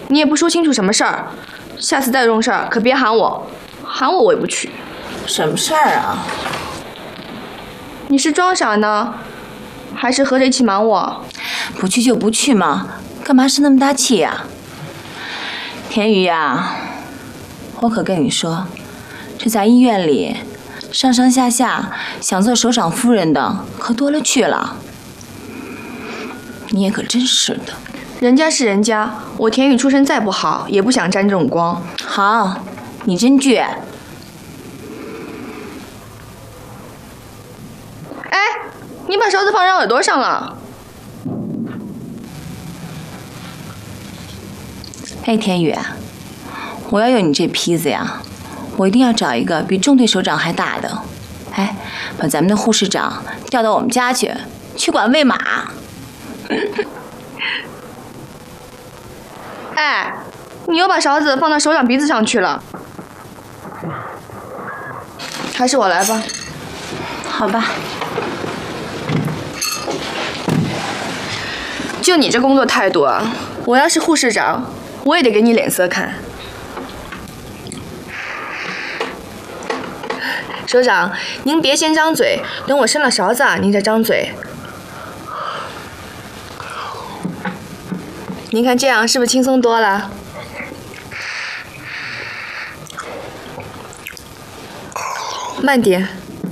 你也不说清楚什么事儿，下次再有这种事儿可别喊我，喊我也不去。 什么事儿啊？ 你是装傻呢，还是合着一起瞒我？ 不去就不去嘛，干嘛生那么大气呀？田雨呀，我可跟你说，这在医院里，上上下下想做首长夫人的可多了去了。你也可真是的。 人家是人家，我田雨出身再不好，也不想沾这种光。 好，你真倔。 哎，你把勺子放人耳朵上了。 哎，田雨，我要有你这坯子呀，我一定要找一个比中队首长还大的。哎，把咱们的护士长调到我们家去，去管喂马。 哎，你又把勺子放到首长鼻子上去了。还是我来吧。 好吧。 就你这工作态度啊，我要是护士长，我也得给你脸色看。首长，您别先张嘴，等我伸了勺子啊，您再张嘴。您看这样是不是轻松多了？慢点。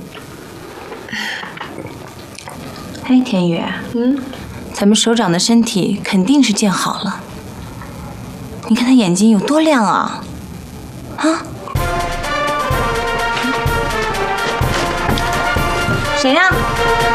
哎，田雨，咱们首长的身体肯定是见好了。你看他眼睛有多亮啊！啊？谁呀？